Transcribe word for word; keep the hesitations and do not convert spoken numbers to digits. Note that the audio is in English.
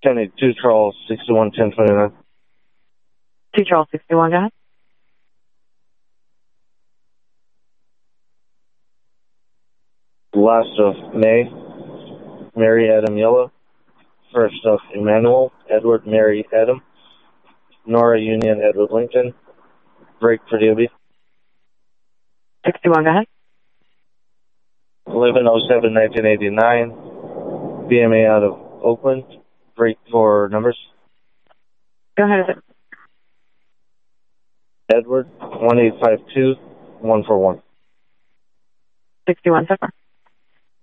ten eighty-two, Charles, sixty-one, ten twenty-nine. two Charles sixty-one, go ahead. Last of May, Mary Adam Yellow. First of Emmanuel, Edward Mary Adam. Nora Union, Edward Lincoln. Break for D O B. sixty-one, go ahead. eleven oh seven, nineteen eighty-nine. B M A out of Oakland. Break for numbers. Go ahead. Is it Edward, one eight five two, one four one. sixty-one, so far.